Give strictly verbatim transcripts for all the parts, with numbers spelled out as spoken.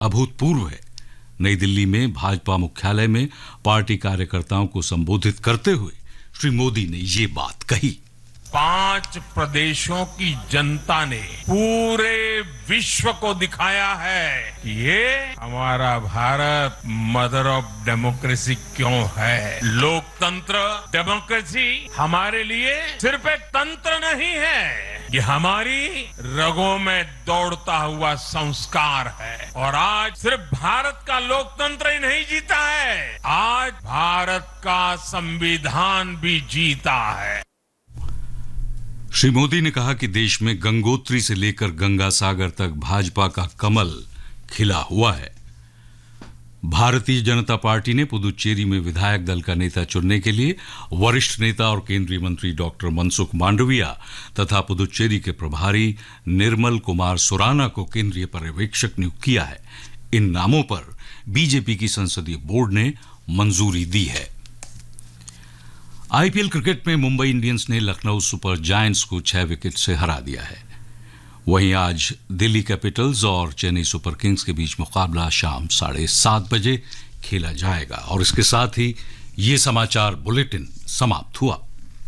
अभूतपूर्व है। नई दिल्ली में भाजपा मुख्यालय में पार्टी कार्यकर्ताओं को संबोधित करते हुए श्री मोदी ने ये बात कही। पांच प्रदेशों की जनता ने पूरे विश्व को दिखाया है कि ये हमारा भारत मदर ऑफ डेमोक्रेसी क्यों है। लोकतंत्र, डेमोक्रेसी हमारे लिए सिर्फ एक तंत्र नहीं है, ये हमारी रगों में दौड़ता हुआ संस्कार है। और आज सिर्फ भारत का लोकतंत्र ही नहीं जीता है, आज भारत का संविधान भी जीता है। श्री मोदी ने कहा कि देश में गंगोत्री से लेकर गंगा सागर तक भाजपा का कमल खिला हुआ है। भारतीय जनता पार्टी ने पुदुचेरी में विधायक दल का नेता चुनने के लिए वरिष्ठ नेता और केंद्रीय मंत्री डॉक्टर मनसुख मांडविया तथा पुदुचेरी के प्रभारी निर्मल कुमार सुराना को केंद्रीय पर्यवेक्षक नियुक्त किया है। इन नामों पर बीजेपी की संसदीय बोर्ड ने मंजूरी दी है। आईपीएल क्रिकेट में मुंबई इंडियंस ने लखनऊ सुपर जायंट्स को छह विकेट से हरा दिया है। वहीं आज दिल्ली कैपिटल्स और चेन्नई सुपर किंग्स के बीच मुकाबला शाम साढ़े सात बजे खेला जाएगा। और इसके साथ ही ये समाचार बुलेटिन समाप्त हुआ।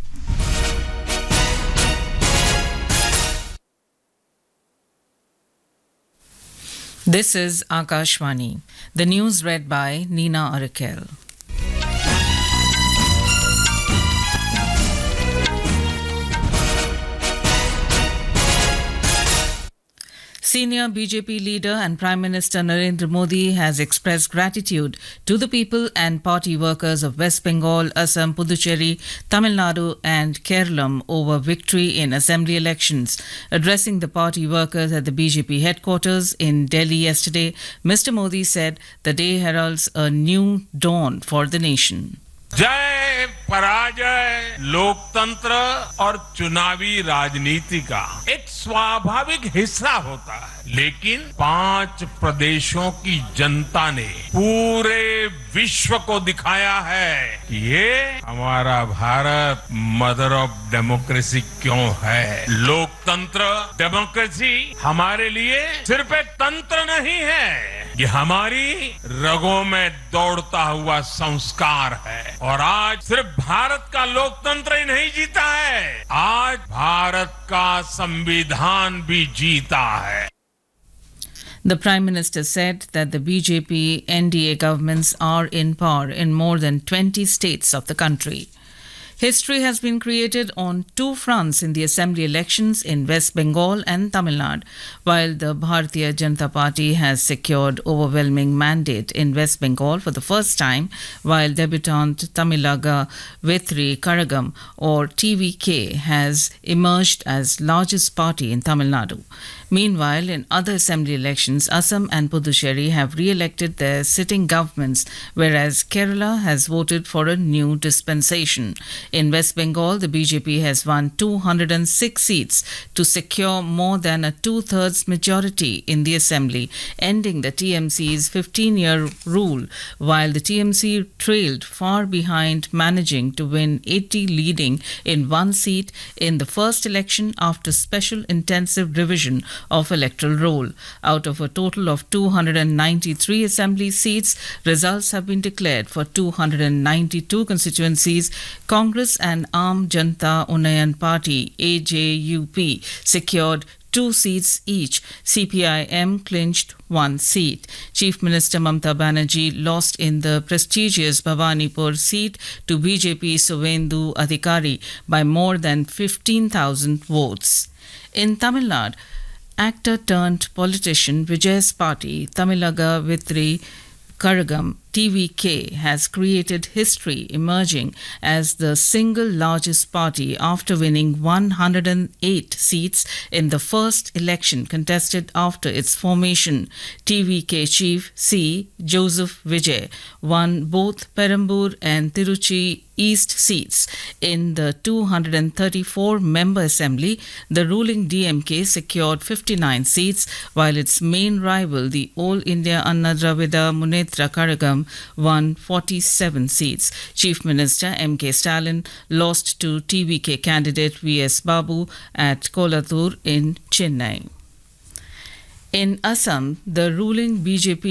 This is Akashvani. The news read by Nina Arakel. Senior B J P leader and Prime Minister Narendra Modi has expressed gratitude to the people and party workers of West Bengal, Assam, Puducherry, Tamil Nadu and Kerala over victory in assembly elections. Addressing the party workers at the B J P headquarters in Delhi yesterday, Mister Modi said the day heralds a new dawn for the nation. जय पराजय लोकतंत्र और चुनावी राजनीति का एक स्वाभाविक हिस्सा होता है, लेकिन पांच प्रदेशों की जनता ने पूरे विश्व को दिखाया है कि ये हमारा भारत मदर ऑफ डेमोक्रेसी क्यों है। लोकतंत्र, डेमोक्रेसी हमारे लिए सिर्फ एक तंत्र नहीं है, ये हमारी रगों में दौड़ता हुआ संस्कार है। और आज सिर्फ भारत का लोकतंत्र ही नहीं जीता है, आज भारत का संविधान भी जीता है। The Prime Minister said that the B J P N D A governments are in power in more than twenty states of the country. History has been created on two fronts in the assembly elections in West Bengal and Tamil Nadu. While the Bharatiya Janata Party has secured overwhelming mandate in West Bengal for the first time, while debutant Tamilaga Vetri Karagam or T V K has emerged as largest party in Tamil Nadu. Meanwhile, in other assembly elections, Assam and Puducherry have re-elected their sitting governments, whereas Kerala has voted for a new dispensation. In West Bengal, the B J P has won two hundred six seats to secure more than a two-thirds majority in the assembly, ending the T M C's fifteen-year rule, while the T M C trailed far behind, managing to win eighty, leading in one seat in the first election after special intensive revision of electoral roll. Out of a total of two hundred ninety-three assembly seats, results have been declared for two hundred ninety-two constituencies. Congress and Aam Janata Unnayan Party A J U P secured two seats each. C P I M clinched one seat. Chief Minister Mamata Banerjee lost in the prestigious Bhawanipur seat to B J P Suvendu Adhikari by more than fifteen thousand votes. In Tamil Nadu, actor turned politician Vijay's party, Tamilaga Vetri Karagam, T V K, has created history, emerging as the single largest party after winning one hundred eight seats in the first election contested after its formation. T V K chief C. Joseph Vijay won both Perambur and Tiruchi East seats. In the two hundred thirty-four member assembly, the ruling D M K secured fifty-nine seats, while its main rival, the All India Anna Dravida Munnetra Karagam, won forty-seven seats. Chief Minister M K Stalin lost to T V K candidate V S Babu at Kolathur in Chennai. In Assam, the ruling B J P